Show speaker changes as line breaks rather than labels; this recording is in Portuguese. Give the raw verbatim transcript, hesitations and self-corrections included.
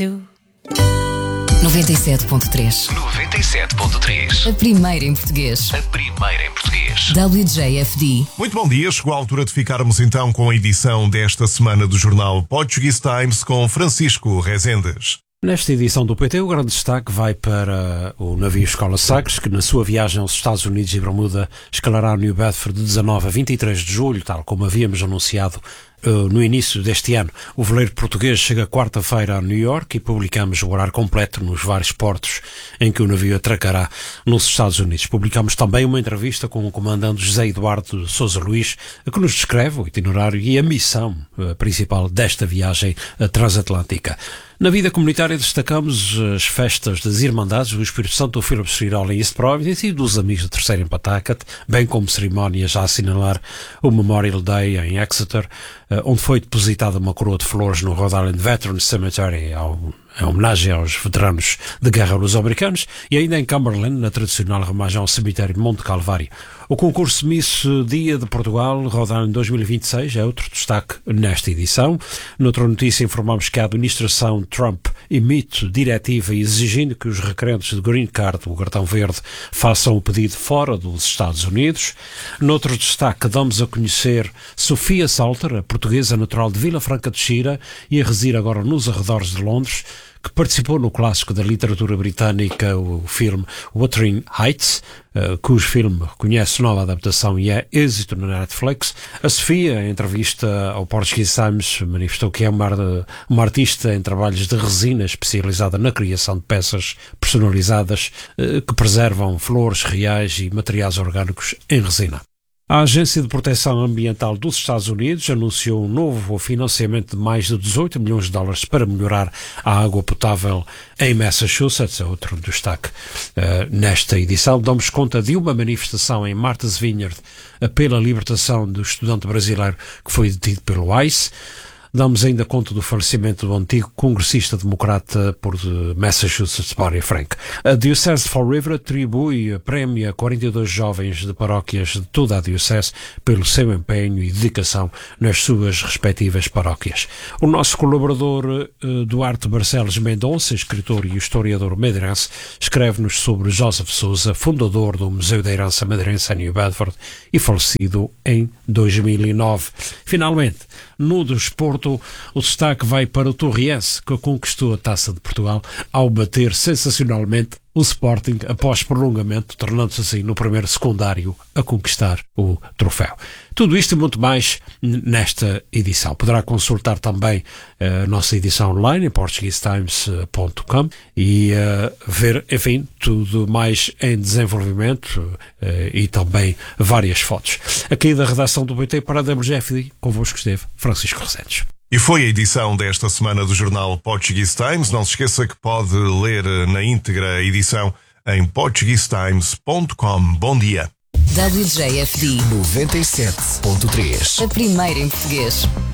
noventa e sete ponto três.
noventa e sete ponto três.
A primeira em português.
A primeira em português.
W J F D.
Muito bom dia, chegou a altura de ficarmos então com a edição desta semana do jornal Portuguese Times com Francisco Rezendes.
Nesta edição do P T, o grande destaque vai para o navio Escola Sagres, que na sua viagem aos Estados Unidos e Bermuda escalará o New Bedford de dezanove a vinte e três de julho, tal como havíamos anunciado uh, no início deste ano. O veleiro português chega quarta-feira a New York e publicamos o horário completo nos vários portos em que o navio atracará nos Estados Unidos. Publicamos também uma entrevista com o comandante José Eduardo Sousa Luís, que nos descreve o itinerário e a missão uh, principal desta viagem uh, transatlântica. Na vida comunitária destacamos as festas das Irmandades do Espírito Santo do Phillips Street Hall em East Providence e dos Amigos do Terceiro em Pawtucket, bem como cerimónias a assinalar o Memorial Day em Exeter, onde foi depositada uma coroa de flores no Rhode Island Veterans Cemetery ao em homenagem aos veteranos de guerra luso-americanos, e ainda em Cumberland, na tradicional homenagem ao cemitério de Monte Calvário. O concurso Miss Dia de Portugal Rhode Island dois mil e vinte e seis é outro destaque nesta edição. Noutra notícia informamos que a administração Trump emite diretiva exigindo que os requerentes de Green Card, o cartão verde, façam o pedido fora dos Estados Unidos. Noutro destaque damos a conhecer Sofia Salter, a portuguesa natural de Vila Franca de Xira e a residir agora nos arredores de Londres, que participou no clássico da literatura britânica, o filme Wuthering Heights, uh, cujo filme conhece nova adaptação e é êxito na Netflix. A Sofia, em entrevista ao Portuguese Times, manifestou que é uma, uma artista em trabalhos de resina especializada na criação de peças personalizadas uh, que preservam flores reais e materiais orgânicos em resina. A Agência de Proteção Ambiental dos Estados Unidos anunciou um novo financiamento de mais de dezoito milhões de dólares para melhorar a água potável em Massachusetts. É outro destaque uh, nesta edição. Damos conta de uma manifestação em Martha's Vineyard pela libertação do estudante brasileiro que foi detido pelo ICE. Damos ainda conta do falecimento do antigo congressista democrata por Massachusetts, Barry Frank. A Diocese de Fall River atribui prémio a quarenta e dois jovens de paróquias de toda a Diocese pelo seu empenho e dedicação nas suas respectivas paróquias. O nosso colaborador uh, Duarte Barcelos Mendonça, escritor e historiador madeirense, escreve-nos sobre Joseph Sousa, fundador do Museu da Herança Madeirense em New Bedford e falecido em dois mil e nove. Finalmente, no desporto, o destaque vai para o Torriense, que conquistou a Taça de Portugal ao bater sensacionalmente o Sporting após prolongamento, tornando-se assim no primeiro secundário a conquistar o troféu. Tudo isto e muito mais nesta edição. Poderá consultar também a nossa edição online em portuguese times ponto com e uh, ver, enfim, tudo mais em desenvolvimento uh, e também várias fotos. Aqui da redação do B T para a W J F D, convosco esteve Francisco Rezendes.
E foi a edição desta semana do jornal Portuguese Times. Não se esqueça que pode ler na íntegra a edição em portuguese times ponto com. Bom dia.
W J F D
noventa e sete ponto três.
A primeira em português.